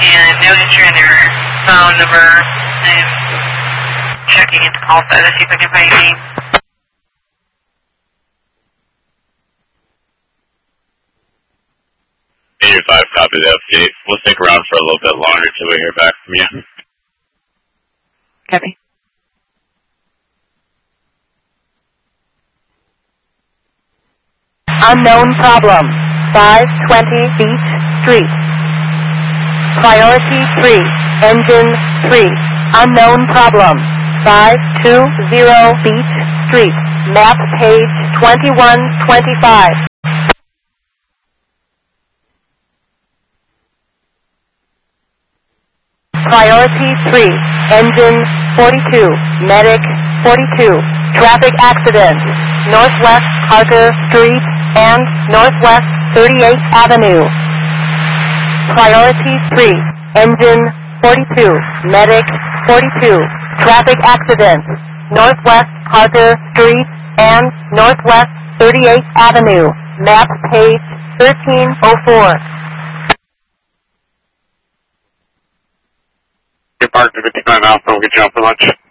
and no entry in their phone number. I'm checking into call status to see if I can find any. 85, copy the update. We'll stick around for a little bit longer until we hear back from you. Copy. Unknown problem. 520 Beach Street. Priority 3. Engine 3. Unknown problem. 520 Beach Street. Map page 2125. Priority 3. Engine 42. Medic 42. Traffic accident. Northwest Carter Street and Northwest 38th Avenue. Priority 3. Engine 42. Medic 42. Traffic accident. Northwest Carter Street and Northwest 38th Avenue. Map page 1304. Get parked at 59 Alpha. We'll get you out for lunch.